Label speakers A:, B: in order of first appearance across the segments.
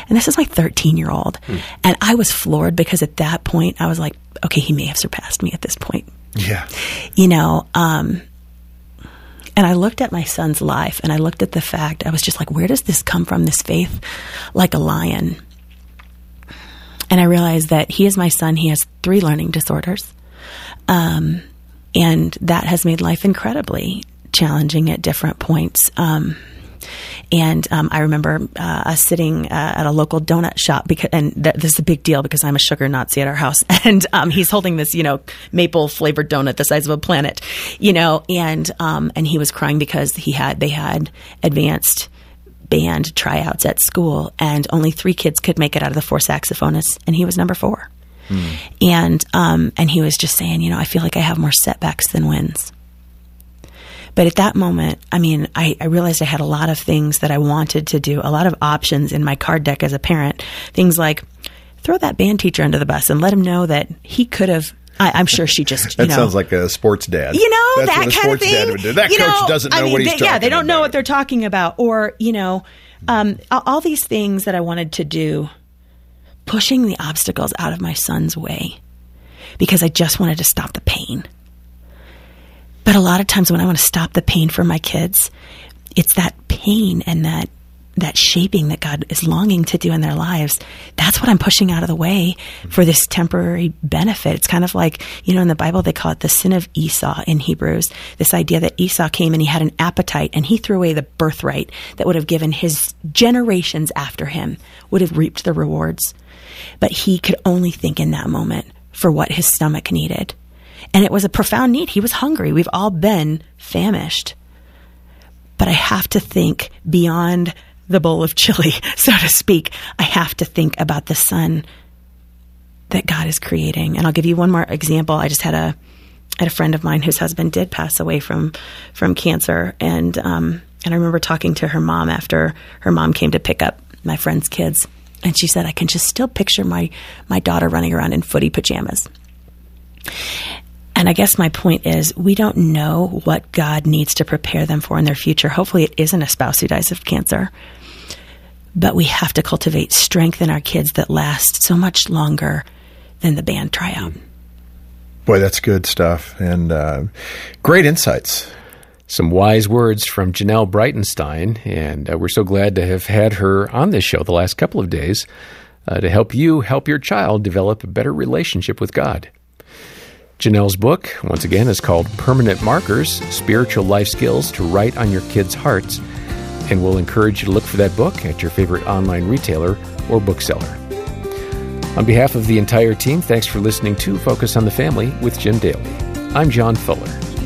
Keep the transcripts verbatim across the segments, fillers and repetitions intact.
A: And this is my thirteen-year-old. Hmm. And I was floored because at that point, I was like, okay, he may have surpassed me at this point.
B: Yeah.
A: You know, um, and I looked at my son's life, and I looked at the fact, I was just like, where does this come from, this faith like a lion? And I realized that he is my son. He has three learning disorders. Um, and that has made life incredibly challenging at different points. Um, and um, I remember uh, us sitting uh, at a local donut shop, because, and th- this is a big deal because I'm a sugar Nazi at our house. And um, he's holding this, you know, maple flavored donut the size of a planet, you know, and um, and he was crying because he had they had advanced band tryouts at school, and only three kids could make it out of the four saxophonists, and he was number four. Mm. And um, and he was just saying, you know, I feel like I have more setbacks than wins. But at that moment, I mean, I, I realized I had a lot of things that I wanted to do, a lot of options in my card deck as a parent. Things like throw that band teacher under the bus and let him know that he could have. I, I'm sure she just, you
B: that
A: know.
B: sounds like a sports dad.
A: You know,
B: That's
A: that
B: what a
A: kind of
B: sports
A: thing.
B: Dad would do. That
A: you
B: coach
A: know,
B: doesn't know
A: I mean,
B: what he's
A: they,
B: talking about.
A: Yeah, they don't know what they're talking about. Or, you know, um, all, all these things that I wanted to do, pushing the obstacles out of my son's way because I just wanted to stop the pain. But a lot of times when I want to stop the pain for my kids, it's that pain and that that shaping that God is longing to do in their lives. That's what I'm pushing out of the way for this temporary benefit. It's kind of like, you know, in the Bible, they call it the sin of Esau in Hebrews. This idea that Esau came and he had an appetite and he threw away the birthright that would have given his generations after him, would have reaped the rewards. But he could only think in that moment for what his stomach needed. And it was a profound need. He was hungry. We've all been famished. But I have to think beyond the bowl of chili, so to speak. I have to think about the son that God is creating. And I'll give you one more example. I just had a had a friend of mine whose husband did pass away from from cancer. And um, and I remember talking to her mom after her mom came to pick up my friend's kids. And she said, I can just still picture my, my daughter running around in footy pajamas. And I guess my point is, we don't know what God needs to prepare them for in their future. Hopefully it isn't a spouse who dies of cancer. But we have to cultivate strength in our kids that lasts so much longer than the band tryout.
B: Boy, that's good stuff. And uh, great insights.
C: Some wise words from Janelle Breitenstein. And uh, we're so glad to have had her on this show the last couple of days uh, to help you help your child develop a better relationship with God. Janelle's book, once again, is called Permanent Markers, Spiritual Life Skills to Write on Your Kids' Hearts, and we'll encourage you to look for that book at your favorite online retailer or bookseller. On behalf of the entire team, thanks for listening to Focus on the Family with Jim Daly. I'm John Fuller.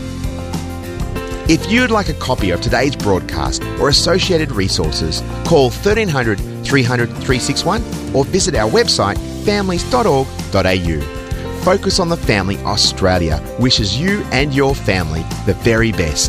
D: If you'd like a copy of today's broadcast or associated resources, call thirteen hundred, three hundred, three sixty-one or visit our website families dot org dot a u. Focus on the Family Australia wishes you and your family the very best.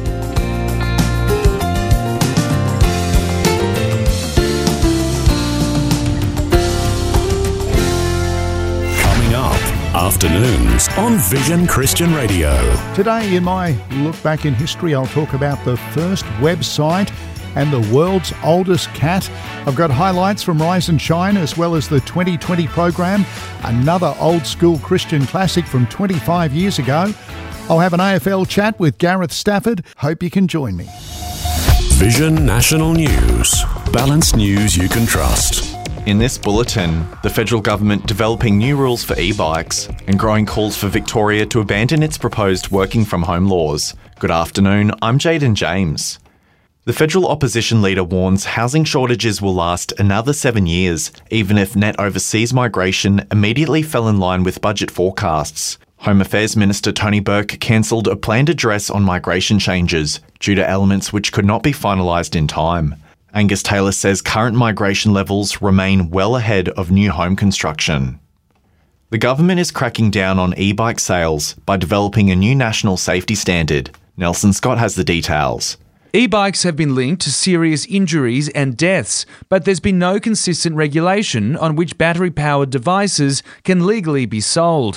E: Coming up, afternoons on Vision Christian Radio.
F: Today in my look back in history, I'll talk about the first website and the world's oldest cat. I've got highlights from Rise and Shine as well as the twenty twenty program, another old school Christian classic from twenty-five years ago. I'll have an A F L chat with Gareth Stafford. Hope you can join me.
E: Vision National News. Balanced news you can trust.
G: In this bulletin, the federal government developing new rules for e-bikes and growing calls for Victoria to abandon its proposed working from home laws. Good afternoon, I'm Jaden James. The federal opposition leader warns housing shortages will last another seven years, even if net overseas migration immediately fell in line with budget forecasts. Home Affairs Minister Tony Burke cancelled a planned address on migration changes due to elements which could not be finalised in time. Angus Taylor says current migration levels remain well ahead of new home construction. The government is cracking down on e-bike sales by developing a new national safety standard. Nelson Scott has the details.
H: E-bikes have been linked to serious injuries and deaths, but there's been no consistent regulation on which battery-powered devices can legally be sold.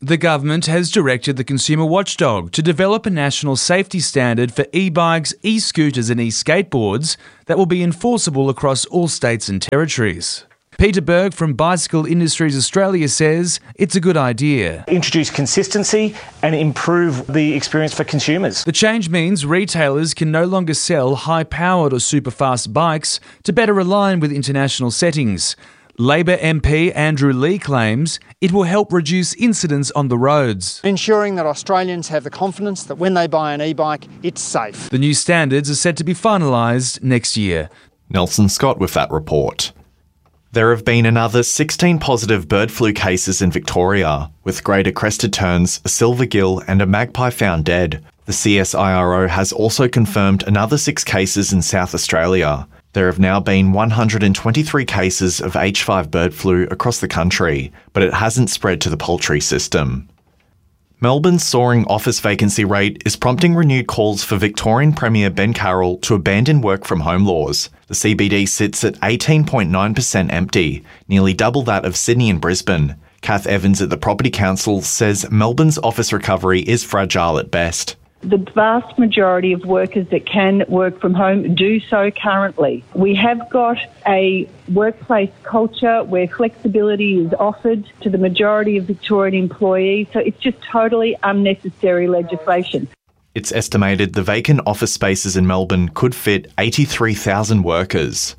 H: The government has directed the consumer watchdog to develop a national safety standard for e-bikes, e-scooters and e-skateboards that will be enforceable across all states and territories. Peter Berg from Bicycle Industries Australia says it's a good idea.
I: Introduce consistency and improve the experience for consumers.
H: The change means retailers can no longer sell high-powered or super-fast bikes to better align with international settings. Labor M P Andrew Lee claims it will help reduce incidents on the roads.
J: Ensuring that Australians have the confidence that when they buy an e-bike, it's safe.
H: The new standards are set to be finalised next year.
G: Nelson Scott with that report. There have been another sixteen positive bird flu cases in Victoria, with greater crested terns, a silver gill and a magpie found dead. The C S I R O has also confirmed another six cases in South Australia. There have now been one hundred twenty-three cases of H five bird flu across the country, but it hasn't spread to the poultry system. Melbourne's soaring office vacancy rate is prompting renewed calls for Victorian Premier Ben Carroll to abandon work from home laws. The C B D sits at eighteen point nine percent empty, nearly double that of Sydney and Brisbane. Kath Evans at the Property Council says Melbourne's office recovery is fragile at best.
K: The vast majority of workers that can work from home do so currently. We have got a workplace culture where flexibility is offered to the majority of Victorian employees, so it's just totally unnecessary legislation.
G: It's estimated the vacant office spaces in Melbourne could fit eighty-three thousand workers.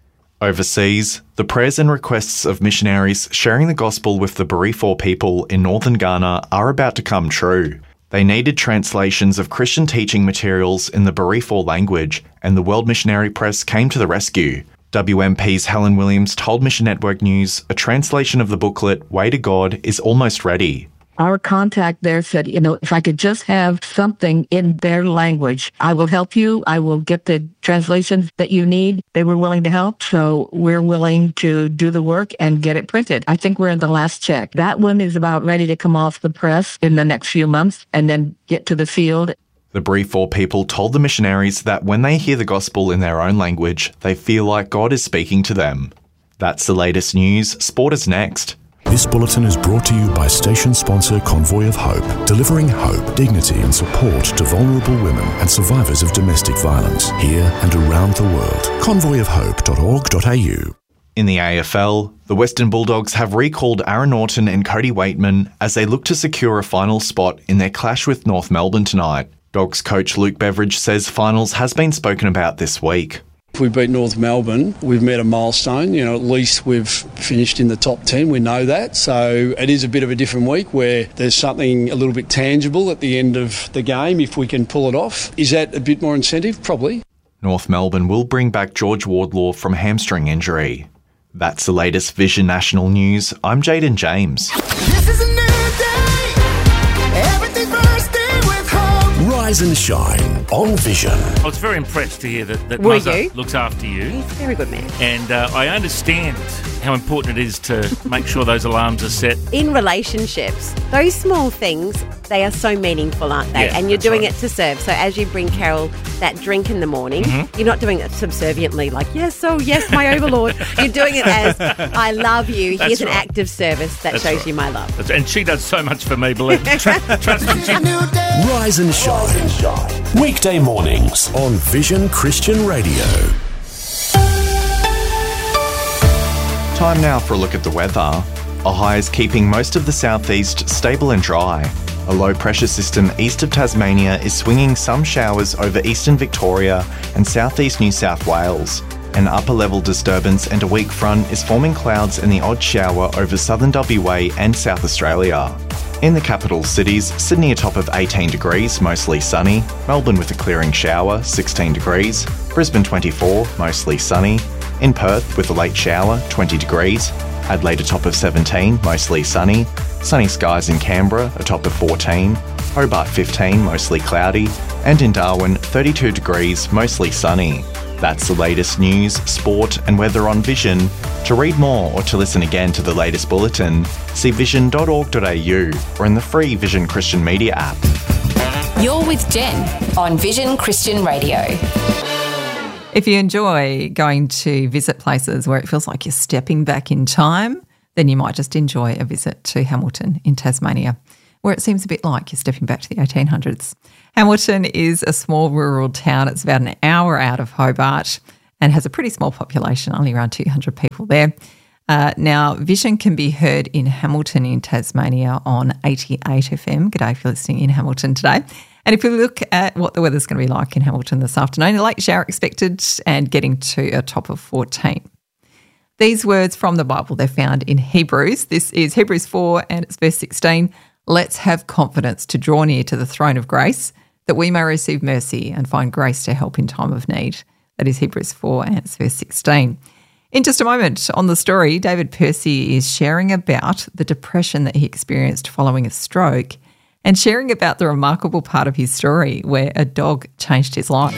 G: Overseas, the prayers and requests of missionaries sharing the gospel with the Barifor people in northern Ghana are about to come true. They needed translations of Christian teaching materials in the Barifor language, and the World Missionary Press came to the rescue. W M P's Helen Williams told Mission Network News a translation of the booklet, Way to God, is almost ready.
L: Our contact there said, you know, if I could just have something in their language, I will help you. I will get the translations that you need. They were willing to help, so we're willing to do the work and get it printed. I think we're in the last check. That one is about ready to come off the press in the next few months and then get to the field.
G: The Barifor people told the missionaries that when they hear the gospel in their own language, they feel like God is speaking to them. That's the latest news. Sport is next.
E: This bulletin is brought to you by station sponsor Convoy of Hope, delivering hope, dignity and support to vulnerable women and survivors of domestic violence, here and around the world. convoy of hope dot org dot a u.
G: In the A F L, the Western Bulldogs have recalled Aaron Norton and Cody Waitman as they look to secure a final spot in their clash with North Melbourne tonight. Dogs coach Luke Beveridge says finals has been spoken about this week.
M: If we beat North Melbourne, we've met a milestone. You know, at least we've finished in the top ten. We know that. So it is a bit of a different week where there's something a little bit tangible at the end of the game if we can pull it off. Is that a bit more incentive? Probably.
G: North Melbourne will bring back George Wardlaw from hamstring injury. That's the latest Vision National News. I'm Jaden James.
N: This is a new day. Everything's bursting with hope.
E: Rise and shine on Vision.
O: I was very impressed to hear that, that
P: Were
O: Mother
P: you?
O: looks after you.
P: He's a very good man.
O: And uh, I understand how important it is to make sure those alarms are set.
P: In relationships, those small things, they are so meaningful, aren't they?
O: Yeah,
P: and you're
O: that's
P: doing
O: right.
P: it to serve. So as you bring Carol that drink in the morning,
O: Mhm.
P: you're not doing it subserviently like, yes, oh, yes, my overlord. You're doing it as, I love you.
O: That's
P: Here's an
O: right.
P: act of service that
O: That's
P: shows
O: right.
P: you my love.
O: That's- And she does so much for me, believe me. Tr- Trust me. she-
E: Rise and shine. Weekday mornings on Vision Christian Radio.
G: Time now for a look at the weather. A high is keeping most of the southeast stable and dry. A low pressure system east of Tasmania is swinging some showers over eastern Victoria and southeast New South Wales. An upper level disturbance and a weak front is forming clouds and the odd shower over southern W A and South Australia. In the capital cities, Sydney a top of eighteen degrees, mostly sunny. Melbourne with a clearing shower, sixteen degrees. Brisbane twenty-four, mostly sunny. In Perth with a late shower, twenty degrees. Adelaide a top of seventeen, mostly sunny. Sunny skies in Canberra, a top of fourteen. Hobart fifteen, mostly cloudy. And in Darwin, thirty-two degrees, mostly sunny. That's the latest news, sport and weather on Vision. To read more or to listen again to the latest bulletin, see vision dot org dot a u or in the free Vision Christian Media app.
Q: You're with Jen on Vision Christian Radio.
R: If you enjoy going to visit places where it feels like you're stepping back in time, then you might just enjoy a visit to Hamilton in Tasmania. where it seems a bit like you're stepping back to the eighteen hundreds. Hamilton is a small rural town. It's about an hour out of Hobart and has a pretty small population, only around two hundred people there. Uh, now, Vision can be heard in Hamilton in Tasmania on eighty-eight F M. G'day if you're listening in Hamilton today. And if you look at what the weather's going to be like in Hamilton this afternoon, a late shower expected and getting to a top of fourteen. These words from the Bible, they're found in Hebrews. This is Hebrews four and it's verse sixteen. Let's have confidence to draw near to the throne of grace that we may receive mercy and find grace to help in time of need. That is Hebrews four and it's verse sixteen. In just a moment on the story, David Percy is sharing about the depression that he experienced following a stroke and sharing about the remarkable part of his story where a dog changed his life.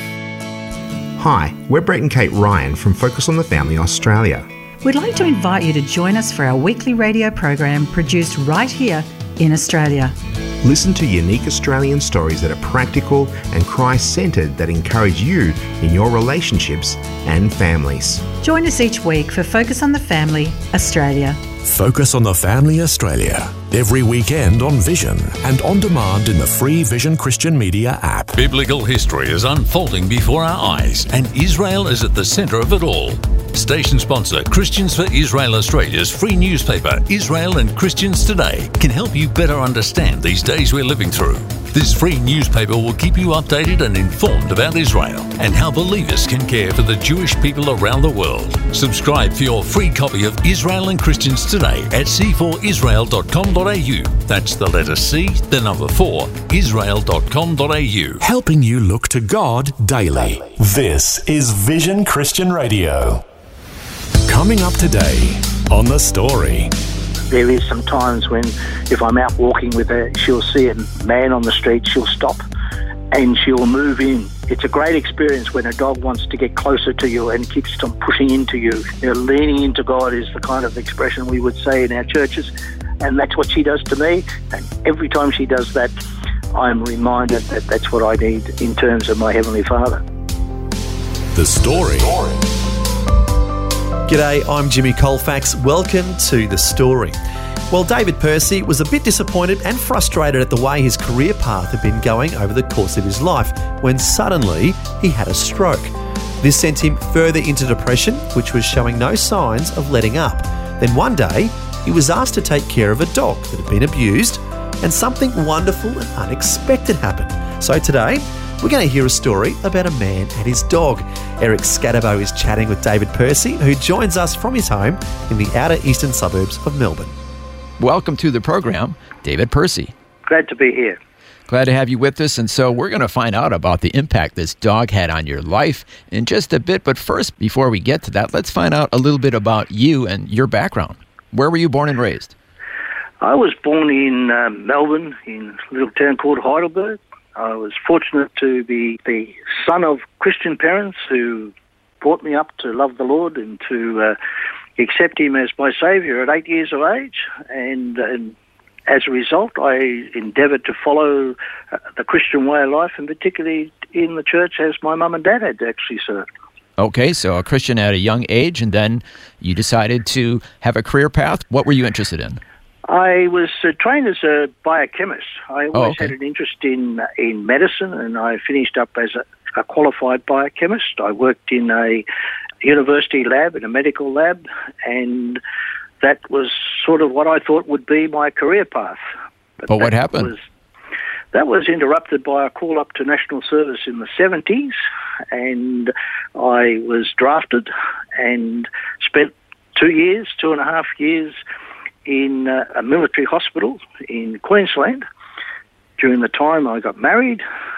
D: Hi, we're Brett and Kate Ryan from Focus on the Family Australia.
S: We'd like to invite you to join us for our weekly radio program produced right here in Australia.
D: Listen to unique Australian stories that are practical and Christ-centred that encourage you in your relationships and families.
S: Join us each week for Focus on the Family Australia.
E: Focus on the Family Australia, every weekend on Vision and on demand in the free Vision Christian Media app.
T: Biblical history is unfolding before our eyes, and Israel is at the centre of it all. Station sponsor Christians for Israel Australia's free newspaper, Israel and Christians Today, can help you better understand these days we're living through. This free newspaper will keep you updated and informed about Israel and how believers can care for the Jewish people around the world. Subscribe for your free copy of Israel and Christians Today at c four israel dot com dot a u. That's the letter C, the number four, israel dot com dot a u.
E: Helping you look to God daily. This is Vision Christian Radio. Coming up today on The Story.
U: There is some times when if I'm out walking with her, she'll see a man on the street, she'll stop and she'll move in. It's a great experience when a dog wants to get closer to you and keeps on pushing into you. You know, leaning into God is the kind of expression we would say in our churches, and that's what she does to me. And every time she does that, I'm reminded that that's what I need in terms of my Heavenly Father.
E: The Story.
V: G'day, I'm Jimmy Colfax. Welcome to The Story. Well, David Percy was a bit disappointed and frustrated at the way his career path had been going over the course of his life when suddenly he had a stroke. This sent him further into depression, which was showing no signs of letting up. Then one day, he was asked to take care of a dog that had been abused, and something wonderful and unexpected happened. So today, we're going to hear a story about a man and his dog. Eric Scatterbo is chatting with David Percy, who joins us from his home in the outer eastern suburbs of Melbourne.
W: Welcome to the program, David Percy.
U: Glad to be here.
W: Glad to have you with us. And so we're going to find out about the impact this dog had on your life in just a bit. But first, before we get to that, let's find out a little bit about you and your background. Where were you born and raised?
U: I was born in uh, Melbourne, in a little town called Heidelberg. I was fortunate to be the son of Christian parents who brought me up to love the Lord and to uh, accept Him as my Saviour at eight years of age. And, and as a result, I endeavoured to follow uh, the Christian way of life, and particularly in the church as my mum and dad had actually served.
W: Okay, so a Christian at a young age, and then you decided to have a career path. What were you interested in?
U: I was uh, trained as a biochemist. I always
W: oh, okay.
U: had an interest in in medicine, and I finished up as a, a qualified biochemist. I worked in a university lab, in a medical lab, and that was sort of what I thought would be my career path.
W: But, but what happened?
U: Was, that was interrupted by a call up to national service in the seventies, and I was drafted and spent two years, two and a half years, in uh, a military hospital in Queensland. During the time I got married,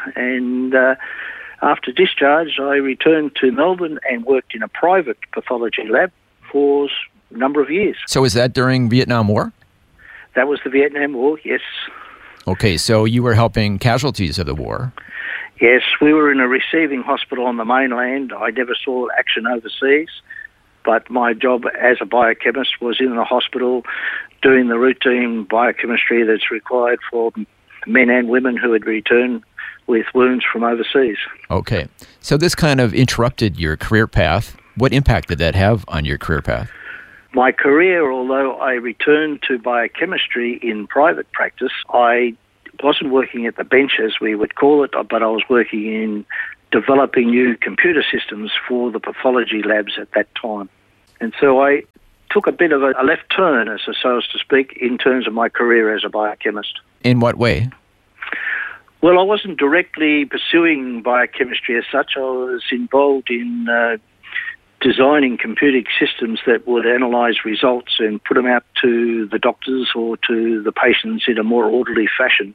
U: and uh, after discharge I returned to Melbourne and worked in a private pathology lab for a number of years.
W: So was that during Vietnam War?
U: That was the Vietnam War, yes.
W: Okay, so you were helping casualties of the war.
U: Yes, we were in a receiving hospital on the mainland. I never saw action overseas. But my job as a biochemist was in the hospital doing the routine biochemistry that's required for men and women who had returned with wounds from overseas.
W: Okay. So this kind of interrupted your career path. What impact did that have on your career path?
U: My career, although I returned to biochemistry in private practice, I wasn't working at the bench, as we would call it, but I was working in developing new computer systems for the pathology labs at that time. And so I took a bit of a, a left turn, as so as to speak, in terms of my career as a biochemist.
W: In what way?
U: Well, I wasn't directly pursuing biochemistry as such. I was involved in uh, designing computing systems that would analyse results and put them out to the doctors or to the patients in a more orderly fashion.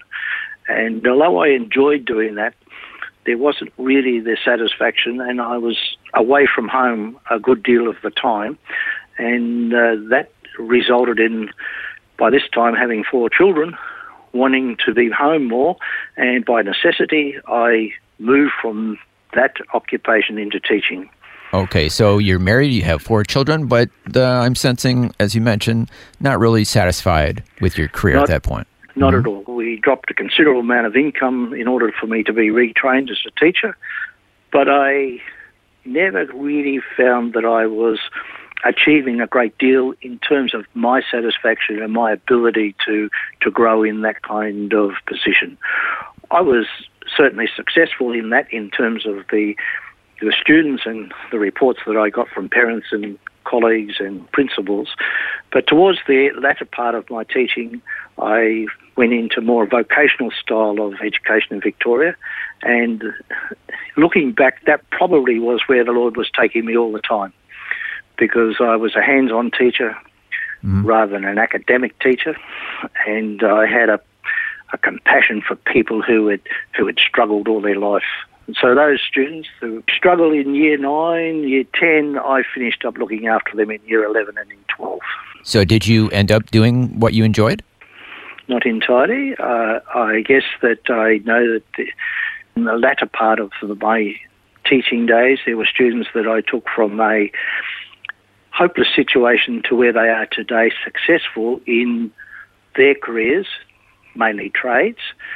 U: And although I enjoyed doing that, there wasn't really the satisfaction, and I was away from home a good deal of the time. And uh, that resulted in, by this time, having four children, wanting to be home more, and by necessity, I moved from that occupation into teaching.
W: Okay, so you're married, you have four children, but uh, I'm sensing, as you mentioned, not really satisfied with your career
U: Not,
W: at that point.
U: Not
W: mm-hmm.
U: at all. We dropped a considerable amount of income in order for me to be retrained as a teacher, but I never really found that I was achieving a great deal in terms of my satisfaction and my ability to, to grow in that kind of position. I was certainly successful in that in terms of the the students and the reports that I got from parents and colleagues and principals. But towards the latter part of my teaching, I went into more vocational style of education in Victoria. And looking back, that probably was where the Lord was taking me all the time, because I was a hands-on teacher mm. rather than an academic teacher. And I had a, a compassion for people who had, who had struggled all their life. So those students who struggled in year nine, year ten, I finished up looking after them in year eleven and in twelve.
W: So did you end up doing what you enjoyed?
U: Not entirely. Uh, I guess that I know that the, in the latter part of my teaching days, there were students that I took from a hopeless situation to where they are today, successful in their careers, mainly trades.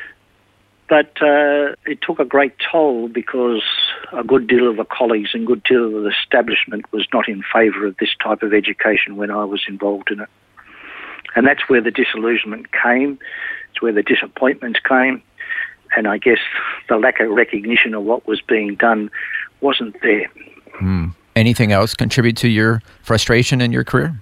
U: But uh, it took a great toll because a good deal of the colleagues and good deal of the establishment was not in favour of this type of education when I was involved in it. And that's where the disillusionment came. It's where the disappointments came. And I guess the lack of recognition of what was being done wasn't there.
W: Hmm. Anything else contribute to your frustration in your career?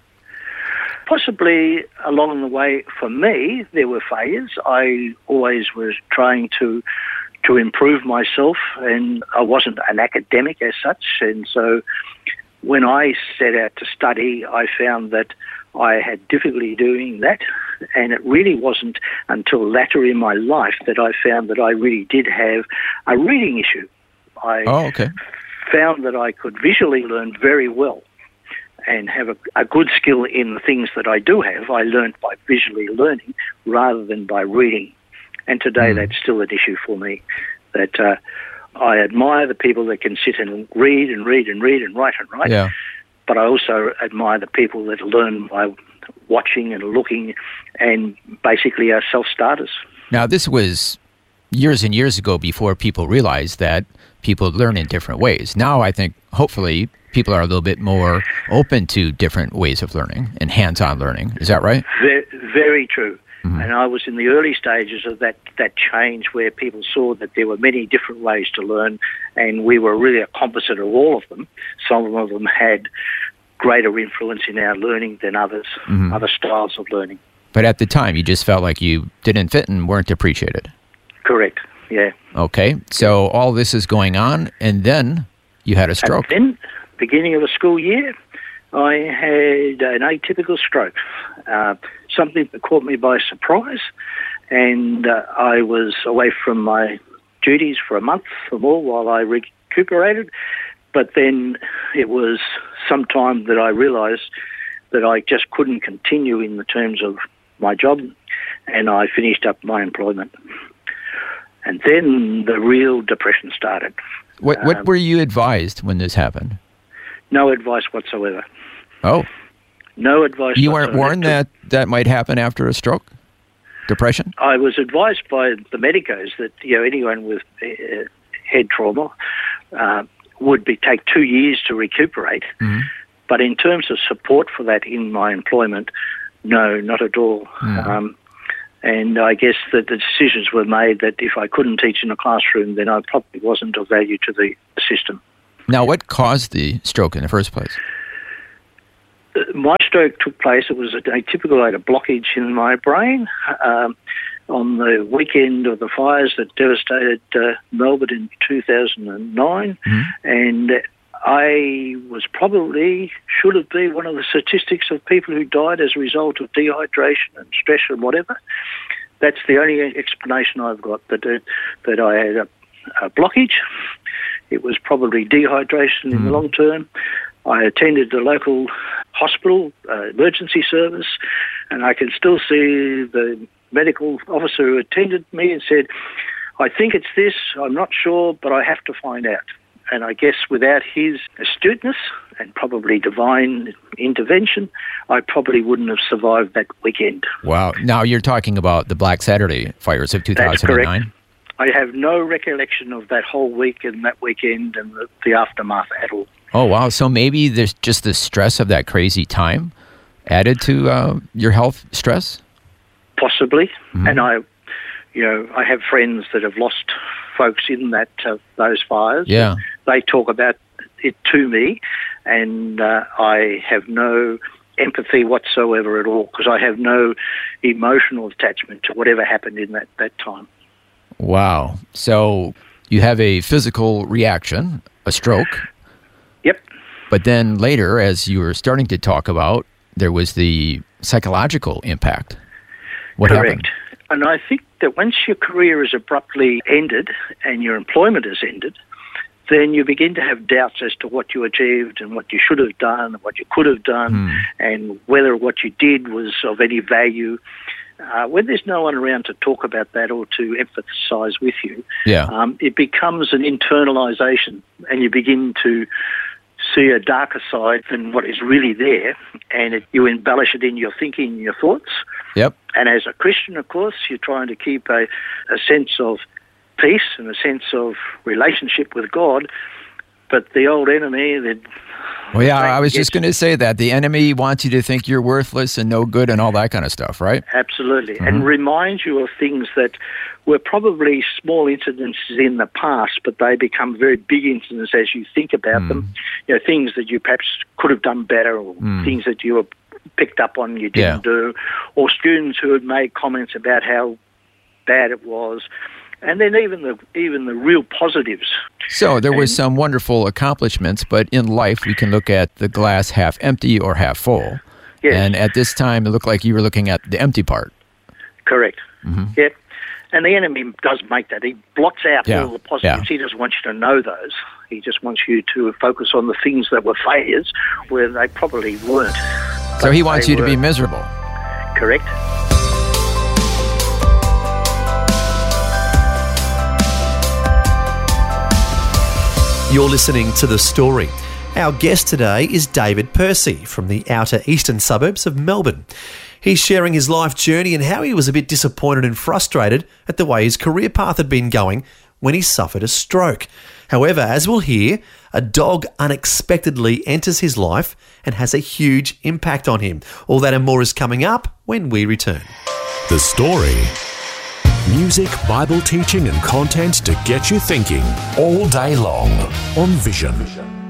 U: Possibly along the way, for me, there were failures. I always was trying to to improve myself, and I wasn't an academic as such. And so when I set out to study, I found that I had difficulty doing that. And it really wasn't until later in my life that I found that I really did have a reading issue. I
W: oh, okay.
U: found that I could visually learn very well and have a, a good skill in the things that I do have. I learned by visually learning rather than by reading. And today mm. that's still an issue for me, that uh, I admire the people that can sit and read and read and read and write and write.
W: Yeah.
U: But I also admire the people that learn by watching and looking and basically are self-starters.
W: Now, this was years and years ago before people realized that people learn in different ways. Now, I think, hopefully, people are a little bit more open to different ways of learning and hands-on learning. Is that right?
U: Very, very true.
W: Mm-hmm.
U: And I was in the early stages of that, that change where people saw that there were many different ways to learn, and we were really a composite of all of them. Some of them had greater influence in our learning than others, mm-hmm. other styles of learning.
W: But at the time, you just felt like you didn't fit and weren't appreciated.
U: Correct, yeah.
W: Okay, so all this is going on, and then you had a stroke.
U: And then, beginning of the school year, I had an atypical stroke, uh, something that caught me by surprise, and uh, I was away from my duties for a month or more while I recuperated, but then it was some time that I realised that I just couldn't continue in the terms of my job, and I finished up my employment. And then the real depression started.
W: What, what
U: um,
W: were you advised when this happened?
U: No advice whatsoever.
W: Oh.
U: No advice
W: You
U: whatsoever.
W: weren't warned that that might happen after a stroke? Depression?
U: I was advised by the medicos that, you know, anyone with uh, head trauma uh, would be take two years to recuperate.
W: Mm-hmm.
U: But in terms of support for that in my employment, no, not at all.
W: Mm.
U: Um, and I guess that the decisions were made that if I couldn't teach in a classroom, then I probably wasn't of value to the system.
W: Now, what caused the stroke in the first place?
U: My stroke took place, it was a, a typical, I had a blockage in my brain um, on the weekend of the fires that devastated uh, Melbourne in two thousand nine. Mm-hmm. And I was probably, should have been one of the statistics of people who died as a result of dehydration and stress and whatever. That's the only explanation I've got, that, uh, that I had a, a blockage. It was probably dehydration mm-hmm. in the long term. I attended the local hospital uh, emergency service, and I can still see the medical officer who attended me and said, I think it's this, I'm not sure, but I have to find out. And I guess without his astuteness and probably divine intervention, I probably wouldn't have survived that weekend.
W: Wow. Now you're talking about the Black Saturday fires of two thousand nine?
U: That's correct. I have no recollection of that whole week and that weekend and the, the aftermath at all.
W: Oh, wow. So maybe there's just the stress of that crazy time added to uh, your health stress?
U: Possibly. Mm-hmm. And I, you know, I have friends that have lost folks in that uh, those fires.
W: Yeah.
U: They talk about it to me, and uh, I have no empathy whatsoever at all because I have no emotional attachment to whatever happened in that, that time.
W: Wow. So you have a physical reaction, a stroke.
U: Yep.
W: But then later, as you were starting to talk about, there was the psychological impact. What
U: Correct.
W: happened?
U: And I think that once your career is abruptly ended and your employment is ended, then you begin to have doubts as to what you achieved and what you should have done and what you could have done mm. and whether what you did was of any value. Uh, when there's no one around to talk about that or to empathise with you,
W: yeah.
U: um, it becomes an internalisation and you begin to see a darker side than what is really there, and it, you embellish it in your thinking and your thoughts.
W: Yep.
U: And as a Christian, of course, you're trying to keep a, a sense of peace and a sense of relationship with God, but the old enemy... The,
W: well, yeah, I was just going to say that. The enemy wants you to think you're worthless and no good and all that kind of stuff, right?
U: Absolutely.
W: Mm-hmm.
U: And reminds you of things that were probably small incidences in the past, but they become very big incidents as you think about mm. them. You know, things that you perhaps could have done better or mm. things that you were picked up on you didn't
W: yeah.
U: do, or students who had made comments about how bad it was. And then even the even the real positives.
W: So there was some wonderful accomplishments, but in life we can look at the glass half empty or half full.
U: Yes.
W: And at this time it looked like you were looking at the empty part.
U: Correct.
W: Mm-hmm.
U: Yep. And the enemy does make that. He blots out
W: yeah.
U: all the positives.
W: Yeah.
U: He doesn't want you to know those. He just wants you to focus on the things that were failures where they probably weren't.
W: So he wants you
U: were.
W: to be miserable.
U: Correct.
V: You're listening to The Story. Our guest today is David Percy from the outer eastern suburbs of Melbourne. He's sharing his life journey and how he was a bit disappointed and frustrated at the way his career path had been going when he suffered a stroke. However, as we'll hear, a dog unexpectedly enters his life and has a huge impact on him. All that and more is coming up when we return.
E: The Story. Music, Bible teaching and content to get you thinking all day long on Vision.